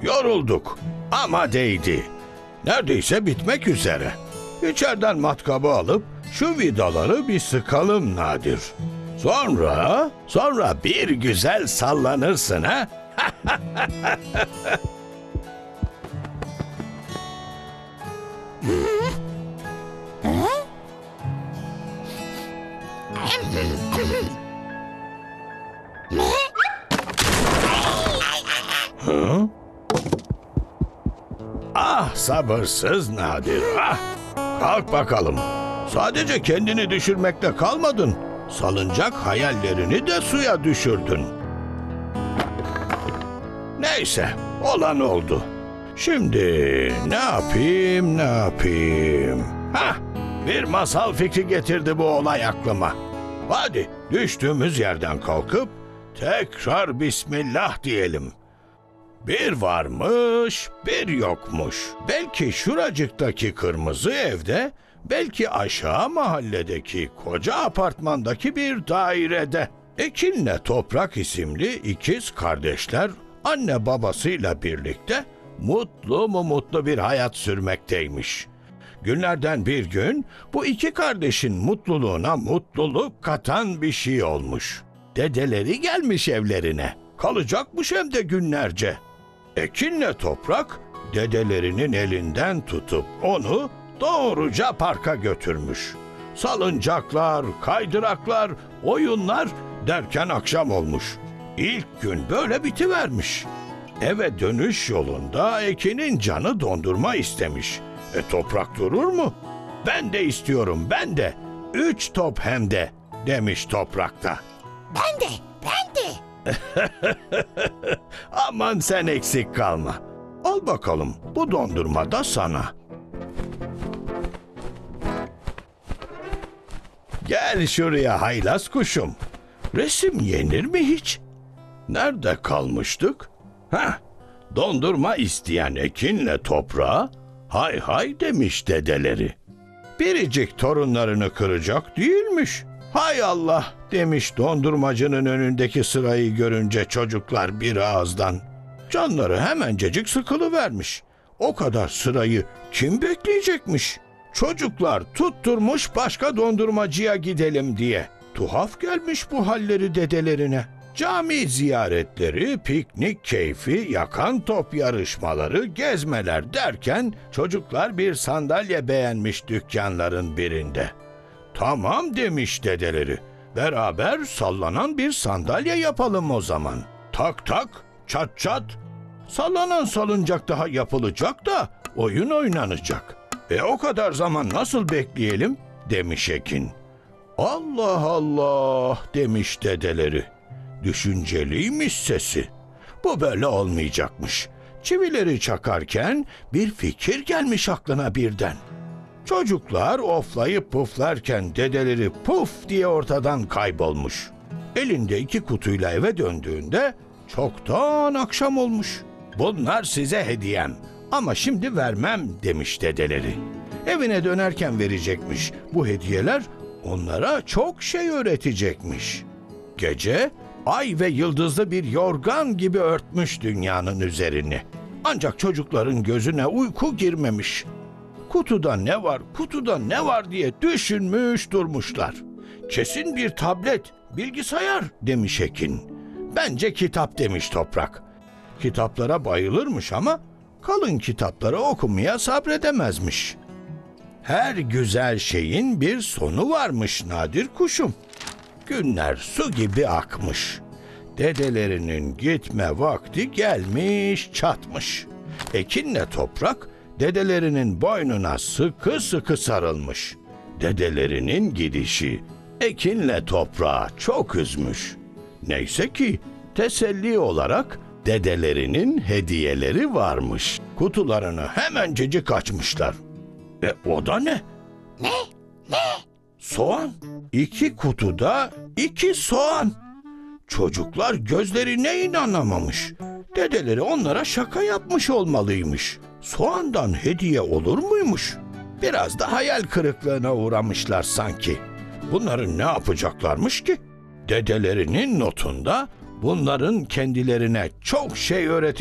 Yorulduk ama değdi. Neredeyse bitmek üzere. İçeriden matkabı alıp şu vidaları bir sıkalım Nadir. Sonra bir güzel sallanırsın ha? Hı? Ah sabırsız Nadir, ah! Kalk bakalım. Sadece kendini düşürmekle kalmadın. Salıncak hayallerini de suya düşürdün. Neyse, olan oldu. Şimdi ne yapayım? Hah, bir masal fikri getirdi bu olay aklıma. Hadi düştüğümüz yerden kalkıp tekrar Bismillah diyelim. Bir varmış, bir yokmuş. Belki şuracıktaki kırmızı evde, belki aşağı mahalledeki koca apartmandaki bir dairede. Ekin'le Toprak isimli ikiz kardeşler anne babasıyla birlikte mutlu bir hayat sürmekteymiş. Günlerden bir gün bu iki kardeşin mutluluğuna mutluluk katan bir şey olmuş. Dedeleri gelmiş evlerine. Kalacakmış hem de günlerce. Ekin'le Toprak dedelerinin elinden tutup onu doğruca parka götürmüş. Salıncaklar, kaydıraklar, oyunlar derken akşam olmuş. İlk gün böyle bitivermiş. Eve dönüş yolunda Ekin'in canı dondurma istemiş. Toprak durur mu? Ben de istiyorum, ben de. 3 top hem de demiş Toprak da. Ben de. Aman sen eksik kalma. Al bakalım bu dondurma da sana. Gel şuraya haylaz kuşum. Resim yenir mi hiç? Nerede kalmıştık? Dondurma isteyen Ekin'le Toprağa hay hay demiş dedeleri. Biricik torunlarını kıracak değilmiş. Hay Allah demiş dondurmacının önündeki sırayı görünce çocuklar bir ağızdan. Canları hemencecik sıkılıvermiş. O kadar sırayı kim bekleyecekmiş? Çocuklar tutturmuş başka dondurmacıya gidelim diye. Tuhaf gelmiş bu halleri dedelerine. Cami ziyaretleri, piknik keyfi, yakan top yarışmaları, gezmeler derken çocuklar bir sandalye beğenmiş dükkanların birinde. Tamam demiş dedeleri. Beraber sallanan bir sandalye yapalım o zaman. Tak tak, çat çat. Sallanan salıncak daha yapılacak da oyun oynanacak. O kadar zaman nasıl bekleyelim demiş Ekin. Allah Allah demiş dedeleri. Düşünceliymiş sesi. Bu böyle olmayacakmış. Çivileri çakarken bir fikir gelmiş aklına birden. Çocuklar oflayıp puflarken dedeleri puf diye ortadan kaybolmuş. Elinde 2 kutuyla eve döndüğünde çoktan akşam olmuş. Bunlar size hediyem ama şimdi vermem demiş dedeleri. Evine dönerken verecekmiş. Bu hediyeler onlara çok şey öğretecekmiş. Gece ay ve yıldızlı bir yorgan gibi örtmüş dünyanın üzerini. Ancak çocukların gözüne uyku girmemiş. Kutuda ne var diye düşünmüş durmuşlar. Kesin bir tablet, bilgisayar demiş Ekin. Bence kitap demiş Toprak. Kitaplara bayılırmış ama kalın kitapları okumaya sabredemezmiş. Her güzel şeyin bir sonu varmış Nadir kuşum. Günler su gibi akmış. Dedelerinin gitme vakti gelmiş çatmış. Ekinle Toprak dedelerinin boynuna sıkı sıkı sarılmış. Dedelerinin gidişi Ekinle Toprağı çok üzmüş. Neyse ki teselli olarak dedelerinin hediyeleri varmış. Kutularını hemencecik açmışlar. O da ne? Ne? Soğan. 2 kutuda 2 soğan. Çocuklar gözlerine inanamamış. Dedeleri onlara şaka yapmış olmalıymış. Soğandan hediye olur muymuş? Biraz da hayal kırıklığına uğramışlar sanki. Bunların ne yapacaklarmış ki? Dedelerinin notunda bunların kendilerine çok şey